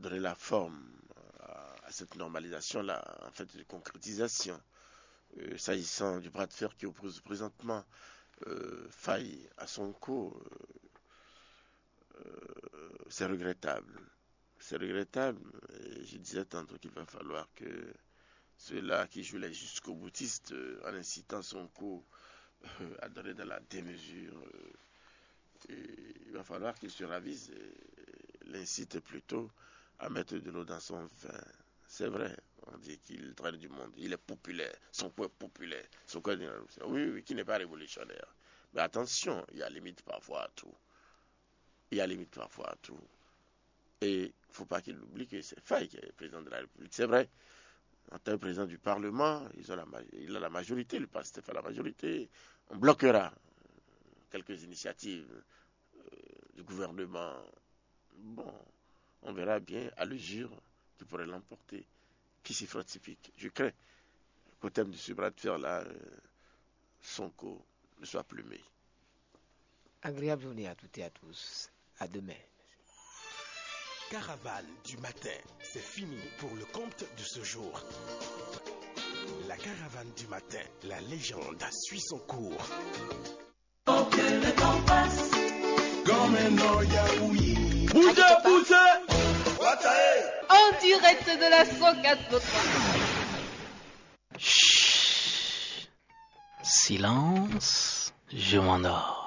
donner la forme à cette normalisation-là, en fait, de concrétisation. S'agissant du bras de fer qui oppose présentement Faye à Sonko, c'est regrettable. C'est regrettable. Et je disais tantôt qu'il va falloir que ceux-là qui jouent les jusqu'au boutistes en incitant Sonko à donner de la démesure, il va falloir qu'ils se ravisent et l'incitent plutôt à mettre de l'eau dans son vin. C'est vrai, on dit qu'il traîne du monde, il est populaire, Sonko est populaire, Sonko est oui, qui n'est pas révolutionnaire. Mais attention, il y a limite parfois à tout. Il y a limite parfois à tout. Et il ne faut pas qu'il oublie que c'est Faye qui est président de la République. C'est vrai, en tant que président du Parlement, il a la majorité, le PASTEF a la majorité. On bloquera quelques initiatives du gouvernement. Bon, on verra bien à l'usure qui pourrait l'emporter. Qui s'y fera typique. Je crains qu'au thème de ce bras de fer-là, Sonko ne soit plumé. Agréable journée à toutes et à tous. À demain. Caravane du matin, c'est fini pour le compte de ce jour. La caravane du matin, la légende suit son cours. Le temps passe comme un oyaoui. Bougez. En direct de la 104.3. Chut. Silence, je m'endors.